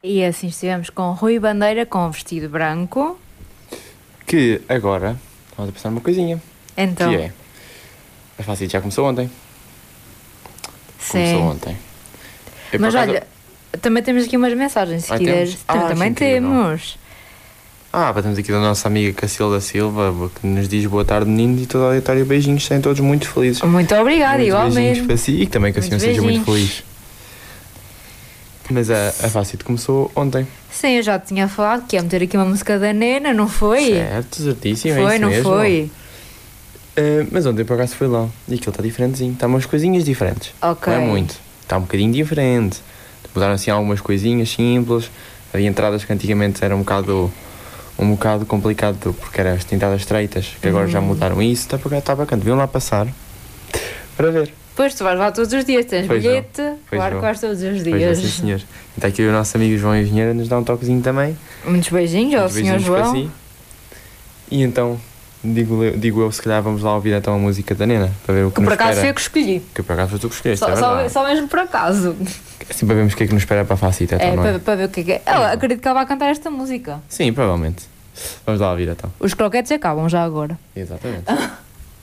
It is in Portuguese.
E assim estivemos com Rui Bandeira com o vestido branco. Que agora vamos a pensar numa coisinha. Então, Que é. A Facite já começou ontem. Começou sim. ontem. Eu, Mas por acaso- olha, também temos aqui umas mensagens, se Ah, quiseres. temos? Também Que incrível. temos. Temos aqui da nossa amiga Cacilda Silva, que nos diz boa tarde, meninos, e toda a auditória. Beijinhos, sejam todos muito felizes. Muito obrigada, Muitos beijinhos igualmente. para si e que também que a senhora Muitos seja muito beijinhos. feliz. Mas a Facite começou ontem. Sim, eu já te tinha falado que ia meter aqui uma música da Nena, não foi? Certo, certíssimo, é Foi, isso não mesmo. foi? Mas ontem por acaso foi lá e aquilo está diferentezinho, está umas coisinhas diferentes. Ok. Não é muito, está um bocadinho diferente. Mudaram assim algumas coisinhas simples. Havia entradas que antigamente era um bocado complicado porque eram as entradas estreitas, que agora já mudaram isso. Está bacana, deviam lá passar para ver. Pois tu vais lá todos os dias, tens Pois bilhete, Pois claro vou. que vais todos os Pois é, dias. sim senhor. E está aqui o nosso amigo João Engenheiro a nos dar um toquezinho também. Muitos beijinhos ao Muitos Sr. beijinhos para João. si. E então, digo eu, se calhar vamos lá ouvir então a música da Nena, para ver o que Que nos por acaso foi espera. eu que escolhi. Que por acaso foi tu que escolheste, é Só, verdade. só mesmo por acaso. Assim para vermos o que é que nos espera para a Facita, então, É, não é? para ver o que é que é. Eu acredito que ela vai cantar esta música. Sim, provavelmente. Vamos lá ouvir então. Os croquetes acabam já agora. Exatamente.